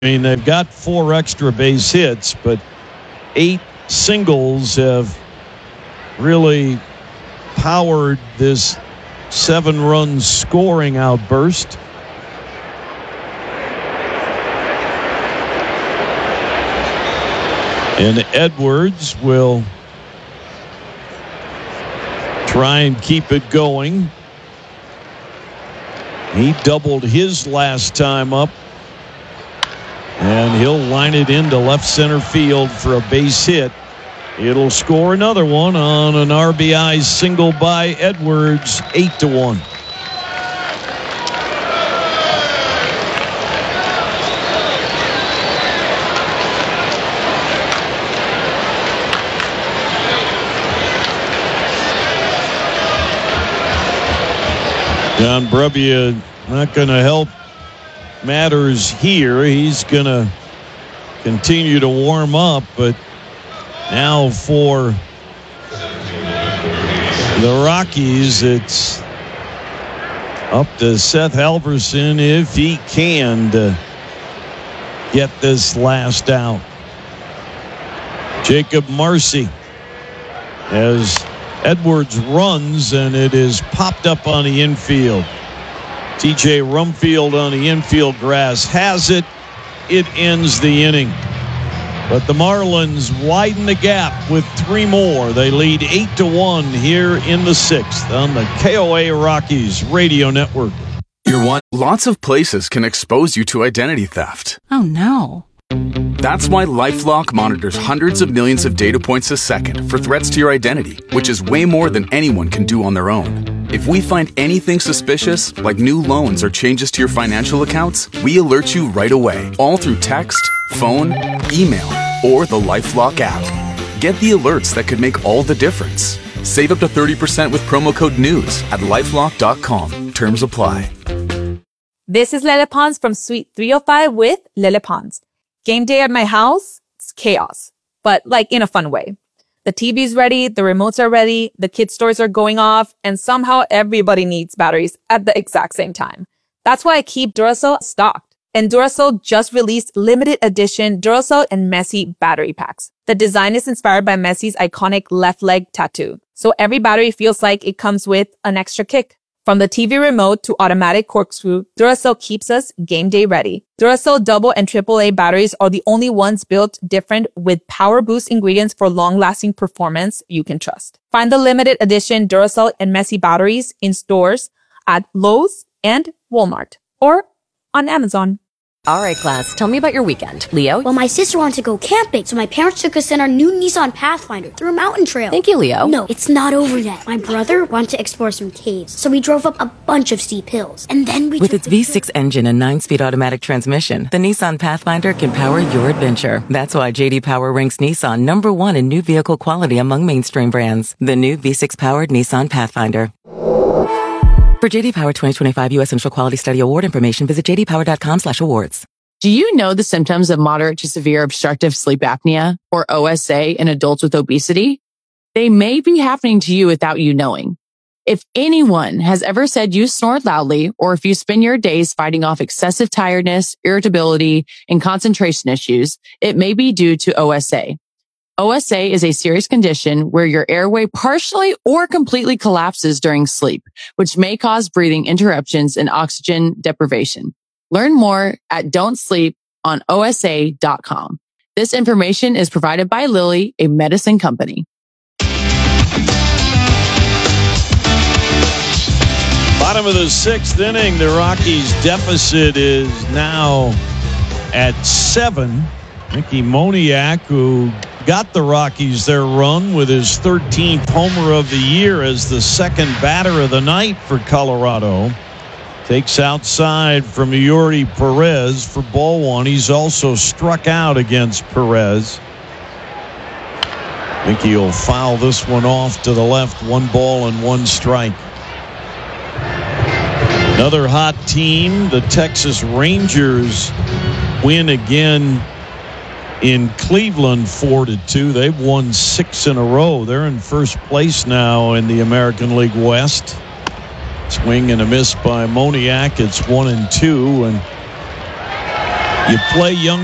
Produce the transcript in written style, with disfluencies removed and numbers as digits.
I mean, they've got 4 extra base hits, but 8 singles have really powered this 7-run scoring outburst. And Edwards will try and keep it going. He doubled his last time up. And he'll line it into left center field for a base hit. It'll score another one on an RBI single by Edwards, 8-1. John Brebbia not going to help matters here. He's going to continue to warm up, but now for the Rockies, it's up to Seth Halverson if he can to get this last out. Jacob Marcy as Edwards runs, and it is popped up on the infield. TJ Rumfield on the infield grass has it. It ends the inning. But the Marlins widen the gap with 3 more. They lead 8-1 here in the 6th on the KOA Rockies Radio Network. Lots of places can expose you to identity theft. Oh, no. That's why LifeLock monitors hundreds of millions of data points a second for threats to your identity, which is way more than anyone can do on their own. If we find anything suspicious, like new loans or changes to your financial accounts, we alert you right away, all through text, phone, email, or the LifeLock app. Get the alerts that could make all the difference. Save up to 30% with promo code NEWS at LifeLock.com. Terms apply. This is Lele Pons from Suite 305 with Lele Pons. Game day at my house, it's chaos, but like in a fun way. The TV's ready, the remotes are ready, the kids' toys are going off, and somehow everybody needs batteries at the exact same time. That's why I keep Duracell stocked. And Duracell just released limited edition Duracell and Messi battery packs. The design is inspired by Messi's iconic left leg tattoo. So every battery feels like it comes with an extra kick. From the TV remote to automatic corkscrew, Duracell keeps us game day ready. Duracell double and AAA batteries are the only ones built different with power boost ingredients for long-lasting performance you can trust. Find the limited edition Duracell and Messi batteries in stores at Lowe's and Walmart or on Amazon. All right, class, tell me about your weekend. Leo? Well, my sister wanted to go camping, so my parents took us in our new Nissan Pathfinder through a mountain trail. Thank you, Leo. No, it's not over yet. My brother wanted to explore some caves, so we drove up a bunch of steep hills. And then we With its V6 engine and 9-speed automatic transmission, the Nissan Pathfinder can power your adventure. That's why J.D. Power ranks Nissan #1 in new vehicle quality among mainstream brands. The new V6-powered Nissan Pathfinder. For J.D. Power 2025 U.S. Central Quality Study Award information, visit jdpower.com/awards. Do you know the symptoms of moderate to severe obstructive sleep apnea, or OSA, in adults with obesity? They may be happening to you without you knowing. If anyone has ever said you snore loudly, or if you spend your days fighting off excessive tiredness, irritability, and concentration issues, it may be due to OSA. OSA is a serious condition where your airway partially or completely collapses during sleep, which may cause breathing interruptions and oxygen deprivation. Learn more at don'tsleeponosa.com. This information is provided by Lilly, a medicine company. Bottom of the 6th inning, the Rockies' deficit is now at 7. Mickey Moniak, who got the Rockies their run with his 13th homer of the year as the second batter of the night for Colorado, takes outside from Yuri Perez for ball 1. He's also struck out against Perez. Mickey will foul this one off to the left. 1 ball and 1 strike. Another hot team, the Texas Rangers, win again in Cleveland 4-2. They've won 6 in a row. They're in first place now in the American League West. Swing and a miss by Moniak. It's 1-2, and You play young